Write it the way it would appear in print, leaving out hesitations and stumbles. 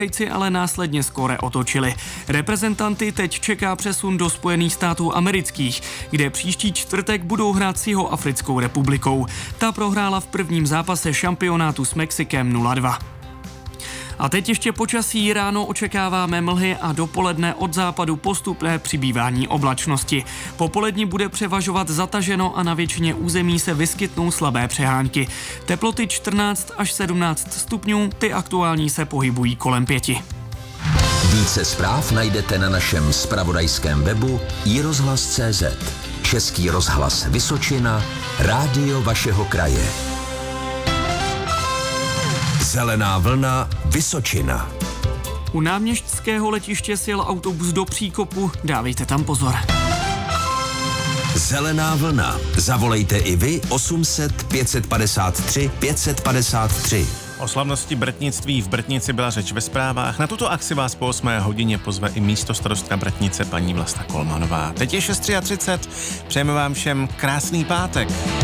ale následně skóre otočili. Reprezentanty teď čeká přesun do Spojených států amerických, kde příští čtvrtek budou hrát s Jihoafrickou republikou. Ta prohrála v prvním zápase šampionátu s Mexikem 0-2. A teď ještě počasí. Ráno očekáváme mlhy a dopoledne od západu postupné přibývání oblačnosti. Popolední bude převažovat zataženo a na většině území se vyskytnou slabé přehánky. Teploty 14 až 17 stupňů, ty aktuální se pohybují kolem 5. Více zpráv najdete na našem zpravodajském webu iRozhlas.cz. Český rozhlas Vysočina, rádio vašeho kraje. Zelená vlna Vysočina. U náměstského letiště sjel autobus do příkopu, dávejte tam pozor. Zelená vlna. Zavolejte i vy 800 553 553. O slavnosti Bretnictví v Bretnici byla řeč ve zprávách. Na tuto akci vás po 8 hodině pozve i místostarostka Bretnice paní Vlasta Kolmanová. Teď je 6:33. Přejeme vám všem krásný pátek.